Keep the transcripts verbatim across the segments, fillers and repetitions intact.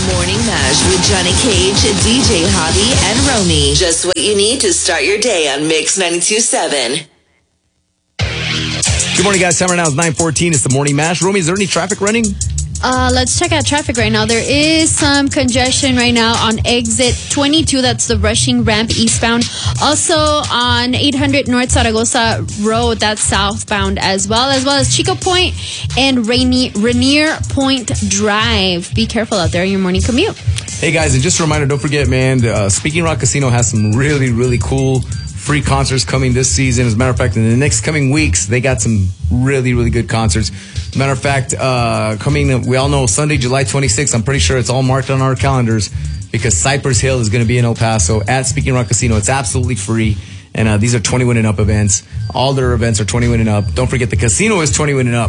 Morning Mash with Johnny Cage, D J Hobby, and Romy. Just what you need to start your day on Mix ninety-two point seven. Good morning, guys. Time right now is nine fourteen. It's the Morning Mash. Romy, is there any traffic running? Uh, let's check out traffic right now. There is some congestion right now on exit twenty-two. That's the rushing ramp eastbound. Also on eight hundred North Zaragoza Road. That's southbound as well. As well as Chico Point and Rainier, Rainier Point Drive. Be careful out there in your morning commute. Hey, guys, and just a reminder, don't forget, man, uh, Speaking Rock Casino has some really, really cool free concerts coming this season. As a matter of fact, in the next coming weeks, they got some really, really good concerts. As a matter of fact, uh, coming, we all know Sunday, July twenty-sixth, I'm pretty sure it's all marked on our calendars because Cypress Hill is going to be in El Paso at Speaking Rock Casino. It's absolutely free. And uh, these are twenty-one and up events. All their events are twenty-one and up. Don't forget, the casino is twenty-one and up.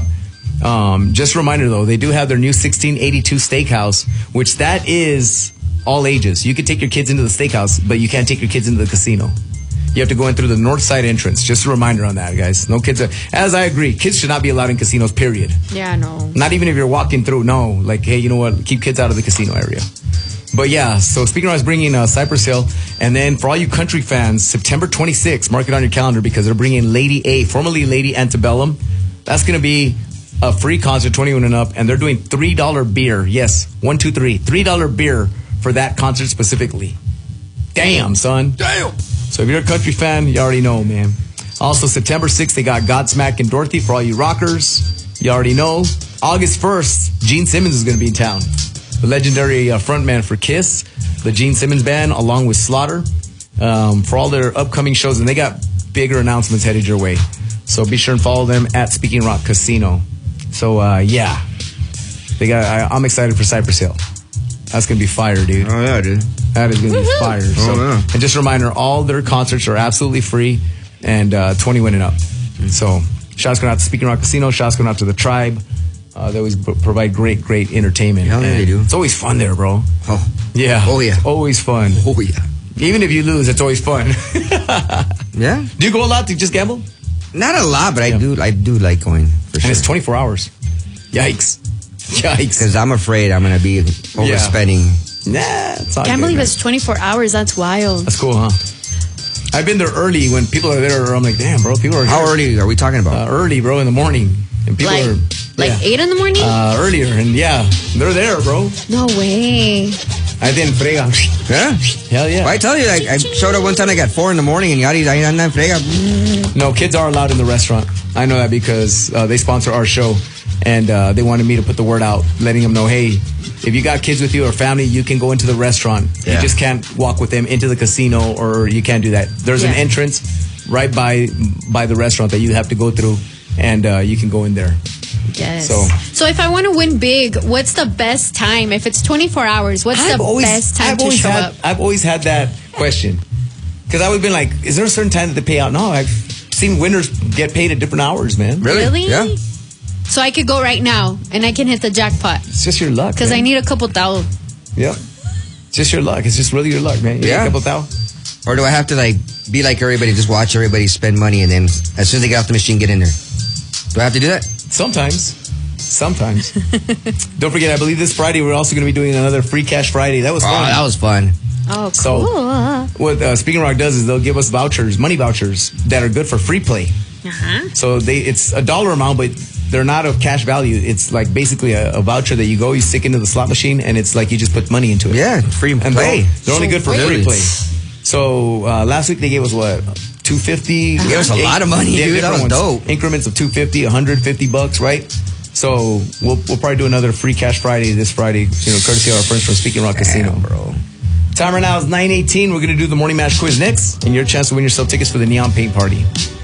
Um, just a reminder, though, they do have their new sixteen eighty-two Steakhouse, which that is all ages. You can take your kids into the steakhouse, but you can't take your kids into the casino. You have to go in through the north side entrance. Just a reminder on that, guys. No kids. Are, as I agree, kids should not be allowed in casinos, period. Yeah, no. Not even if you're walking through. No. Like, hey, you know what? Keep kids out of the casino area. But yeah, so Speaking of, I was bringing uh, Cypress Hill. And then for all you country fans, September twenty-sixth, mark it on your calendar because they're bringing Lady A, formerly Lady Antebellum. That's going to be a free concert, twenty-one and up. And they're doing three dollars beer. Yes, one, two, three. three dollars beer for that concert specifically. Damn, son. Damn. So if you're a country fan, you already know, man. Also, September sixth, they got Godsmack and Dorothy for all you rockers. You already know. August first, Gene Simmons is going to be in town. The legendary uh, frontman for Kiss, the Gene Simmons Band, along with Slaughter, um, for all their upcoming shows. And they got bigger announcements headed your way. So be sure and follow them at Speaking Rock Casino. So, uh, yeah. they got. I, I'm excited for Cypress Hill. That's going to be fire, dude. Oh, yeah, dude. That is going to be fire. So, oh, yeah. And just a reminder, all their concerts are absolutely free and uh, twenty-one and up. And so, shots going out to Speaking Rock Casino. Shots going out to the Tribe. Uh, they always b- provide great, great entertainment. Hell yeah, and they do. It's always fun there, bro. Oh. Yeah. Oh, yeah. Always fun. Oh, yeah. Even if you lose, it's always fun. Yeah. Do you go a lot to just gamble? Not a lot, but I Yeah. do I do like going, for And sure. it's twenty-four hours. Yikes. Yikes. Because I'm afraid I'm going to be overspending. Nah, it's all Can't good, believe man. it's twenty-four hours. That's wild. That's cool, huh? I've been there early when people are there. I'm like, damn, bro, people are How here. early are we talking about? Uh, early, bro, in the morning. And people Like, are... like yeah. eight in the morning? Uh, earlier, and yeah, they're there, bro. No way. I didn't frega. Yeah? Hell yeah. Well, I tell you, I, I showed up one time like at four in the morning and yadi, I ain't frega. No, kids are allowed in the restaurant. I know that because uh, they sponsor our show, and uh, they wanted me to put the word out, letting them know, hey, if you got kids with you or family, you can go into the restaurant. Yeah. You just can't walk with them into the casino, or you can't do that. There's an Yeah. entrance right by by the restaurant that you have to go through, and uh, you can go in there. Yes. So- so if I want to win big, what's the best time? If it's twenty-four hours, what's I've the always, best time I've to always show had, up? I've always had that question. Because I would have been like, is there a certain time that they pay out? No, I've seen winners get paid at different hours, man. Really? Really? Yeah. So I could go right now and I can hit the jackpot It's just your luck. because I man. need a couple thousand. Yep. It's just your luck. It's just really your luck, man. You Yeah. need a couple thou. Or do I have to like be like everybody, just watch everybody spend money and then as soon as they get off the machine, get in there? Do I have to do that? Sometimes. Sometimes. Don't forget, I believe this Friday we're also going to be doing another Free Cash Friday. That was Oh, fun. that was fun. Oh, So- cool. What uh, Speaking Rock does is they'll give us vouchers, money vouchers, that are good for free play. Uh-huh. So they it's a dollar amount, but they're not of cash value. It's like basically a, a voucher that you go, you stick into the slot machine, and it's like you just put money into it. Yeah, free And play. they're, they're only good for free Really? play. So uh, last week they gave us what, two fifty. They gave us a lot of money, Yeah, dude. That different was ones. dope. Increments of two fifty, one hundred fifty bucks, right? So we'll we'll probably do another Free Cash Friday this Friday, you know, courtesy of our friends from Speaking Rock Casino, Damn, bro. Time right now is nine eighteen. We're gonna do the Morning Mash quiz next, and your chance to win yourself tickets for the Neon Paint Party.